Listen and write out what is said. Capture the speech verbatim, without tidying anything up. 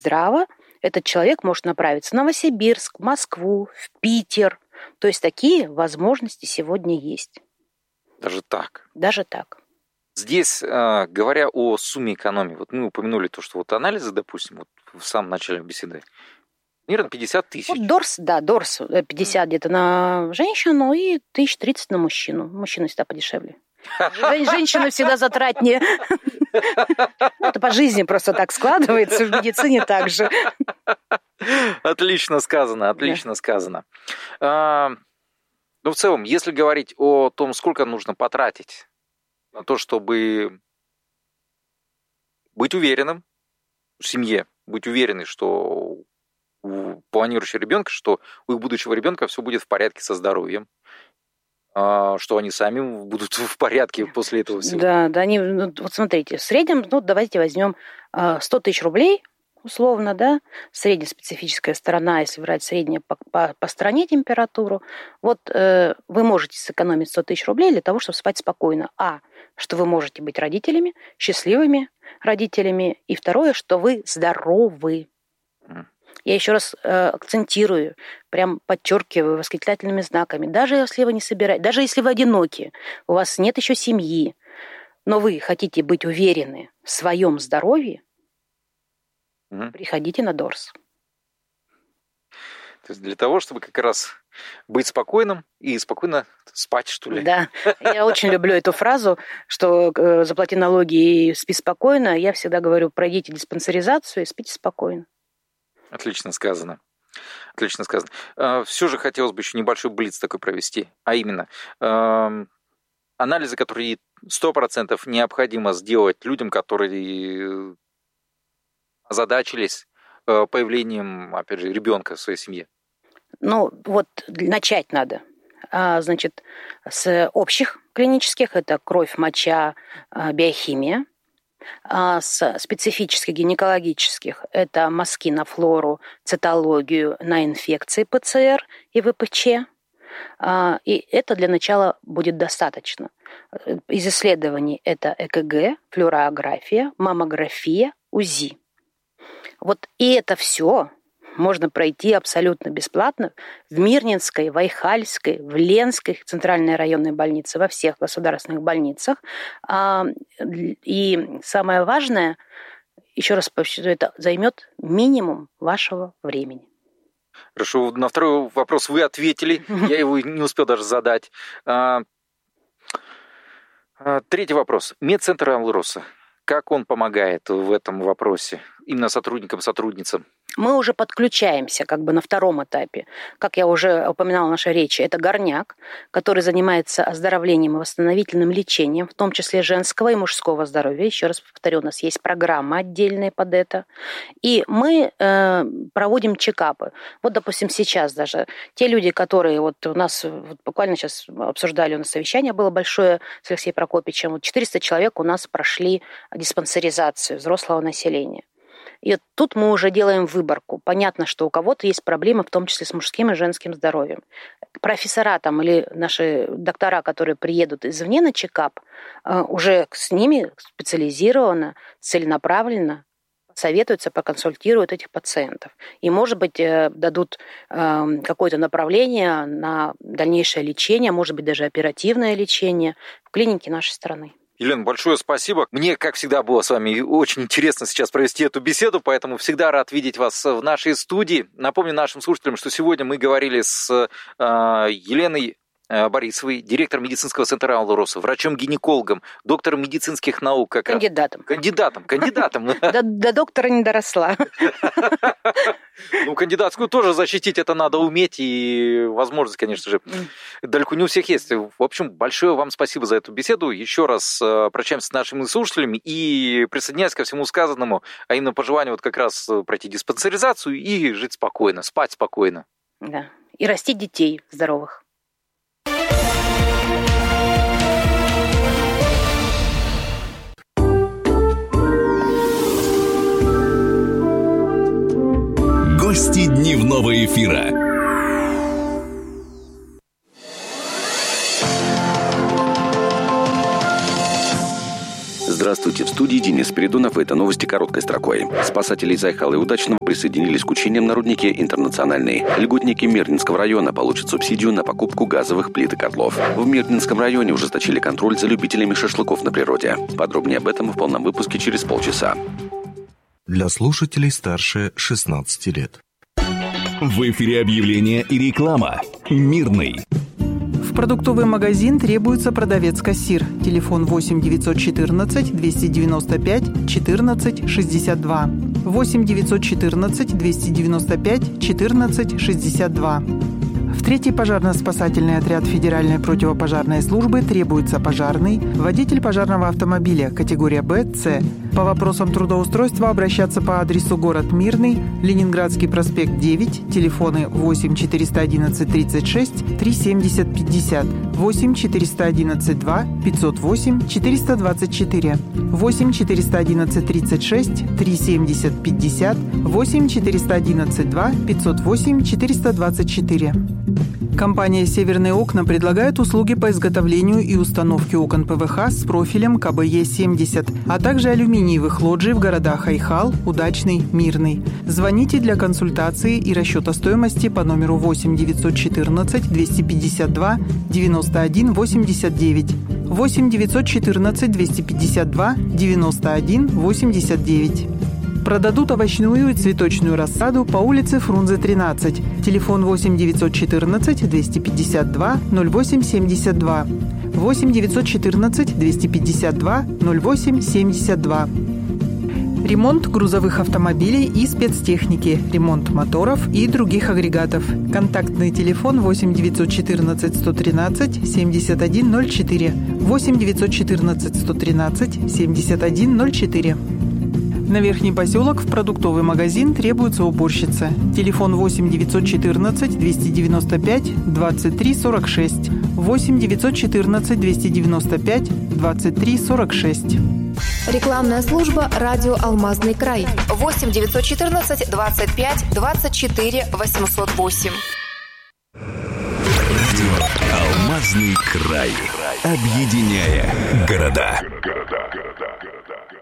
здраво, этот человек может направиться в Новосибирск, в Москву, в Питер. То есть такие возможности сегодня есть. Даже так? Даже так. Здесь, говоря о сумме экономии, вот мы упомянули то, что вот анализы, допустим, вот в самом начале беседы, примерно пятьдесят тысяч. Вот Дорс, да, Дорс пятьдесят mm. где-то на женщину и тысяча тридцать на мужчину. Мужчина всегда подешевле. Женщина всегда затратнее. Это по жизни просто так складывается, в медицине так же. Отлично сказано, отлично сказано. Ну, в целом, если говорить о том, сколько нужно потратить на то, чтобы быть уверенным в семье, быть уверенной, что у планирующего ребенка, что у их будущего ребенка все будет в порядке со здоровьем, что они сами будут в порядке после этого всего. Да, да, они, ну, вот смотрите, в среднем, ну, давайте возьмем сто тысяч рублей, условно, да, среднеспецифическая сторона, если брать среднюю по, по, по стране температуру, вот э, вы можете сэкономить сто тысяч рублей для того, чтобы спать спокойно. А, что вы можете быть родителями, счастливыми родителями, и второе, что вы здоровы. Я еще раз э, акцентирую, прям подчеркиваю восклицательными знаками. Даже если вы не собираетесь, даже если вы одиноки, у вас нет еще семьи, но вы хотите быть уверены в своем здоровье, угу. приходите на Дорс. То есть для того, чтобы как раз быть спокойным и спокойно спать, что ли? Да, я очень люблю эту фразу, что э, заплати налоги и спи спокойно. Я всегда говорю, пройдите диспансеризацию и спите спокойно. Отлично сказано. Отлично сказано. Все же хотелось бы еще небольшой блиц такой провести, а именно анализы, которые сто процентов необходимо сделать людям, которые озадачились появлением, опять же, ребенка в своей семье. Ну, вот начать надо. Значит, с общих клинических, это кровь, моча, биохимия. С специфических гинекологических – это мазки на флору, цитологию, на инфекции ПЦР и ВПЧ. И это для начала будет достаточно. Из исследований это ЭКГ, флюорография, маммография, УЗИ. Вот и это все можно пройти абсолютно бесплатно в Мирнинской, в Айхальской, в Ленской центральной районной больнице, во всех государственных больницах. И самое важное, еще раз повторю, это займет минимум вашего времени. Хорошо, на второй вопрос вы ответили, я его не успел даже задать. Третий вопрос. Медцентр Алроса. Как он помогает в этом вопросе именно сотрудникам, сотрудницам? Мы уже подключаемся как бы на втором этапе. Как я уже упоминала в нашей речи, это горняк, который занимается оздоровлением и восстановительным лечением, в том числе женского и мужского здоровья. Еще раз повторю, у нас есть программа отдельная под это. И мы э, проводим чекапы. Вот, допустим, сейчас даже те люди, которые вот у нас вот буквально сейчас обсуждали, у нас совещание было большое с Алексеем Прокопьевичем, вот четыреста человек у нас прошли диспансеризацию взрослого населения. И тут мы уже делаем выборку. Понятно, что у кого-то есть проблемы, в том числе с мужским и женским здоровьем. Профессора там или наши доктора, которые приедут извне на чекап, уже с ними специализированно, целенаправленно советуются, проконсультируют этих пациентов. И, может быть, дадут какое-то направление на дальнейшее лечение, может быть, даже оперативное лечение в клинике нашей страны. Елена, большое спасибо. Мне, как всегда, было с вами очень интересно сейчас провести эту беседу, поэтому всегда рад видеть вас в нашей студии. Напомню нашим слушателям, что сегодня мы говорили с э, Еленой Борисовой, директор медицинского центра Алроса, врачом-гинекологом, доктором медицинских наук. Как кандидатом. Кандидатом, кандидатом. До доктора не доросла. Ну, кандидатскую тоже защитить это надо уметь, и возможность, конечно же, далеко не у всех есть. В общем, большое вам спасибо за эту беседу. Еще раз прощаемся с нашими слушателями и присоединяюсь ко всему сказанному, а именно пожеланию вот как раз пройти диспансеризацию и жить спокойно, спать спокойно. Да, и растить детей здоровых. Гости дневного эфира. Здравствуйте. Здравствуйте, в студии Денис Спиридонов. Это новости короткой строкой. Спасатели из Айхала и Удачного присоединились к учениям на руднике «Интернациональный». Льготники Мирнинского района получат субсидию на покупку газовых плит и котлов. В Мирнинском районе ужесточили контроль за любителями шашлыков на природе. Подробнее об этом в полном выпуске через полчаса. Для слушателей старше шестнадцати лет. В эфире объявление и реклама. Мирный. В продуктовый магазин требуется продавец-кассир. Телефон восемь девятьсот четырнадцать двести девяносто пять четырнадцать шестьдесят два. восемь девятьсот четырнадцать двести девяносто пять четырнадцать шестьдесят два. В третий пожарно-спасательный отряд Федеральной противопожарной службы требуется пожарный, водитель пожарного автомобиля категория Б, С. По вопросам трудоустройства обращаться по адресу город Мирный, Ленинградский проспект девять, телефоны восемь четыреста одиннадцать тридцать шесть три семьдесят пятьдесят, восемь четыреста одиннадцать два пятьсот восемь четыреста двадцать четыре, восемь четыреста одиннадцать тридцать шесть три семьдесят пятьдесят, восемь четыреста одиннадцать два пятьсот восемь четыреста двадцать четыре. Компания «Северные окна» предлагает услуги по изготовлению и установке окон ПВХ с профилем ка бэ е семьдесят, а также алюминиевых лоджий в городах Айхал, Удачный, Мирный. Звоните для консультации и расчета стоимости по номеру восемь девятьсот четырнадцать двести пятьдесят два девяносто один восемьдесят девять, восемь девятьсот четырнадцать двести пятьдесят два девяносто один восемьдесят девять. Продадут овощную и цветочную рассаду по улице Фрунзе, тринадцать. Телефон восемь девятьсот четырнадцать двести пятьдесят два ноль восемь семьдесят два. восемь девятьсот четырнадцать двести пятьдесят два ноль восемь семьдесят два. Ремонт грузовых автомобилей и спецтехники, ремонт моторов и других агрегатов. Контактный телефон восемь девятьсот четырнадцать сто тринадцать семьдесят один ноль четыре, восемь девятьсот четырнадцать сто тринадцать семьдесят один ноль четыре. На Верхний поселок в продуктовый магазин требуется уборщица. Телефон восемь девятьсот четырнадцать двести девяносто пять двадцать три сорок шесть, восемь девятьсот четырнадцать двести девяносто пять двадцать три сорок шесть. Рекламная служба «Радио Алмазный край». восемь девятьсот четырнадцать двадцать пять двадцать четыре восемьсот восемь. Радио Алмазный край. Объединяя города.